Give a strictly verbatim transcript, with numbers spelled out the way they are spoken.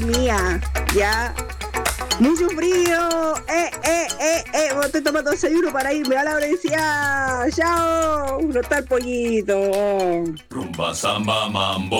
mía, ya. Mucho frío. Eh, eh, eh, eh. Estoy tomando desayuno para irme a la universidad. Chao. No está el pollito. Rumba, samba, mambo.